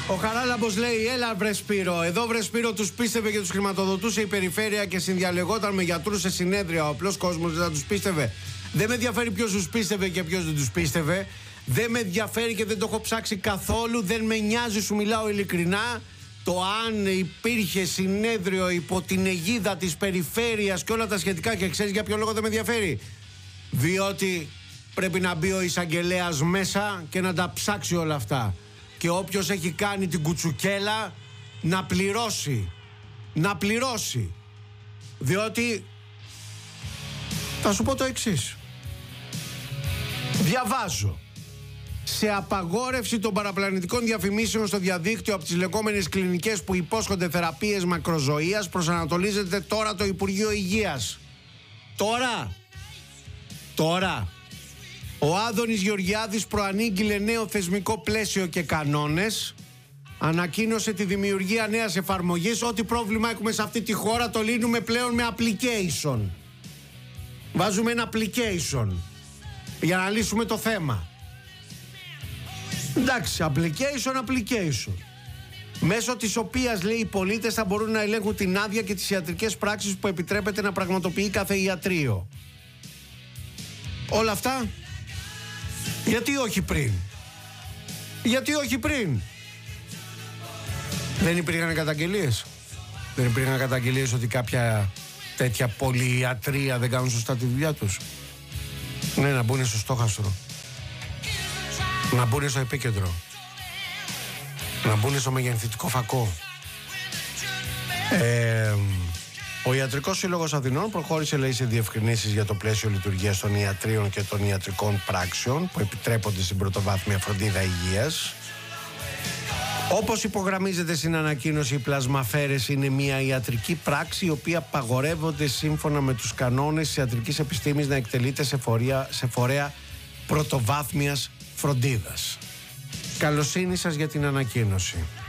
Ο Χαράλαμπος λέει: έλα βρε Σπύρο. Εδώ βρε Σπύρο, τους πίστευε και τους χρηματοδοτούσε η περιφέρεια και συνδιαλεγόταν με γιατρούς σε συνέδρια. Ο απλός κόσμος δεν θα τους πίστευε. Δεν με ενδιαφέρει ποιος τους πίστευε και ποιος δεν τους πίστευε. Δεν με ενδιαφέρει και δεν το έχω ψάξει καθόλου. Δεν με νοιάζει, σου μιλάω ειλικρινά. Το αν υπήρχε συνέδριο υπό την αιγίδα της περιφέρειας και όλα τα σχετικά. Και ξέρεις για ποιο λόγο δεν με ενδιαφέρει? Διότι πρέπει να μπει ο εισαγγελέας μέσα και να τα ψάξει όλα αυτά. Και όποιος έχει κάνει την κουτσουκέλα να πληρώσει. Να πληρώσει. Διότι θα σου πω το εξής. Διαβάζω: σε απαγόρευση των παραπλανητικών διαφημίσεων στο διαδίκτυο από τις λεγόμενες κλινικές που υπόσχονται θεραπείες μακροζωίας προσανατολίζεται τώρα το Υπουργείο Υγείας. Τώρα ο Άδωνης Γεωργιάδης προανήγγειλε νέο θεσμικό πλαίσιο και κανόνες. Ανακοίνωσε τη δημιουργία νέας εφαρμογής. Ό,τι πρόβλημα έχουμε σε αυτή τη χώρα το λύνουμε πλέον με application. Βάζουμε ένα application για να λύσουμε το θέμα. Εντάξει, application. Μέσω της οποίας, λέει, οι πολίτες θα μπορούν να ελέγχουν την άδεια και τις ιατρικές πράξεις που επιτρέπεται να πραγματοποιεί κάθε ιατρείο. Όλα αυτά γιατί όχι πριν? Δεν υπήρχαν καταγγελίες? Δεν υπήρχαν καταγγελίες ότι κάποια τέτοια πολυιατρία δεν κάνουν σωστά τη δουλειά τους? Ναι, να μπουν στο στόχαστρο, να μπουν στο επίκεντρο, να μπουν στο μεγενθητικό φακό. Ο Ιατρικός Σύλλογος Αθηνών προχώρησε, λέει, σε διευκρινήσεις για το πλαίσιο λειτουργίας των ιατρίων και των ιατρικών πράξεων που επιτρέπονται στην πρωτοβάθμια φροντίδα υγείας. Όπως υπογραμμίζεται στην ανακοίνωση, η πλασμαφέρεση είναι μια ιατρική πράξη η οποία απαγορεύονται σύμφωνα με τους κανόνες της ιατρικής επιστήμης να εκτελείται σε φορέα πρωτοβάθμιας φροντίδας. Καλοσύνη σας για την ανακοίνωση.